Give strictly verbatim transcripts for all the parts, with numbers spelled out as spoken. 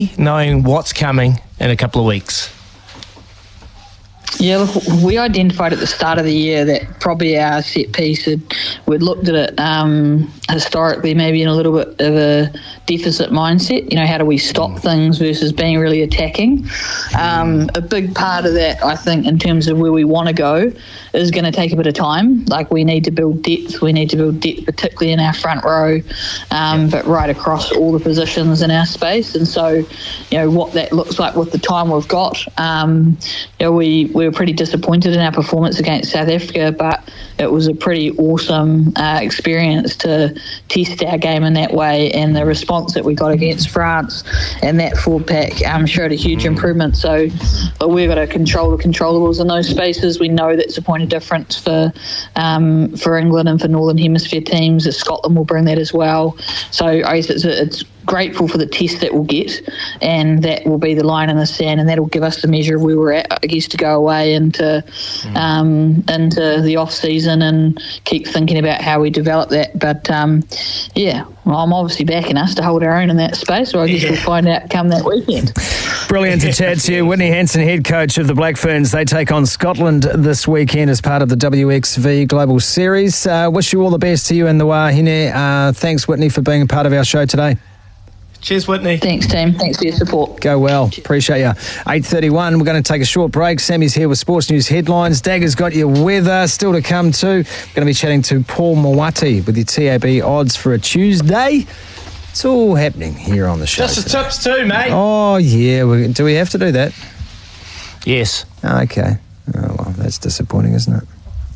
knowing what's coming in a couple of weeks? Yeah, look, we identified at the start of the year that probably our set piece, had, we'd looked at it um, historically maybe in a little bit of a deficit mindset. You know, how do we stop things versus being really attacking? Um, a big part of that, I think, in terms of where we want to go, is going to take a bit of time. Like, we need to build depth. We need to build depth, particularly in our front row, um, but right across all the positions in our space. And so, you know, what that looks like with the time we've got, um, you know, we, we were pretty disappointed in our performance against South Africa, but it was a pretty awesome uh, experience to test our game in that way, and the response that we got against France and that forward pack um, showed a huge improvement. So but we've got to control the controllables in those spaces. We know that's a point of difference for um, for England and for Northern Hemisphere teams. Scotland will bring that as well. So I guess it's, it's grateful for the test that we'll get, and that will be the line in the sand, and that'll give us the measure of where we're at, I guess, to go away into mm. um, into the off season and keep thinking about how we develop that. But um, yeah, well, I'm obviously backing us to hold our own in that space, so I guess yeah. we'll find out come that weekend. Brilliant to chat to you. Whitney Hansen, head coach of the Black Ferns. They take on Scotland this weekend as part of the W X V Global Series. Uh, wish you all the best to you and the Wahine. Uh, thanks, Whitney, for being a part of our show today. Cheers, Whitney. Thanks, team. Thanks for your support. Go well. Appreciate you. eight thirty-one, we're going to take a short break. Sammy's here with Sports News headlines. Dagger's got your weather still to come too. We're going to be chatting to Paul Mawati with your T A B odds for a Tuesday. It's all happening here on the show. Just the tips too, mate. Oh, yeah. We, do we have to do that? Yes. Okay. Oh, well, that's disappointing, isn't it?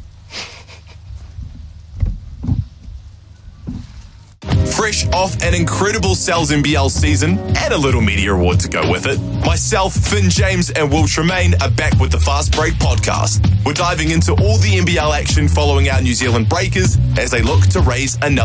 Fresh off an incredible Sal's N B L season and a little media award to go with it, myself, Finn James and Will Tremaine are back with the Fast Break podcast. We're diving into all the N B L action following our New Zealand Breakers as they look to raise another